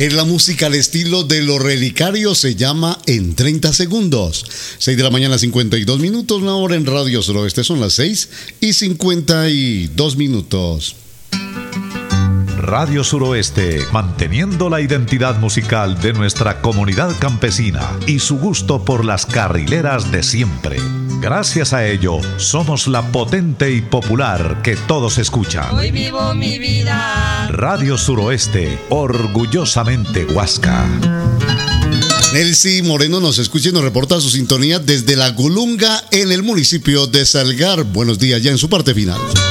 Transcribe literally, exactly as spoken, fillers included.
Es la música al estilo de Los Relicarios, se llama En treinta segundos. seis de la mañana, cincuenta y dos minutos, la hora en Radio Suroeste son las seis y cincuenta y dos minutos. Radio Suroeste, manteniendo la identidad musical de nuestra comunidad campesina y su gusto por las carrileras de siempre. Gracias a ello, somos la potente y popular que todos escuchan. Hoy vivo mi vida. Radio Suroeste, orgullosamente Huasca. Nelcy Moreno nos escucha y nos reporta su sintonía desde La Gulunga en el municipio de Salgar. Buenos días ya en su parte final.